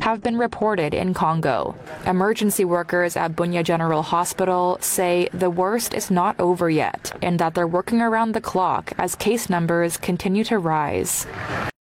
have been reported in Congo. Emergency workers at Bunia General Hospital say the worst is not over yet and that they're working around the clock as case numbers continue to rise.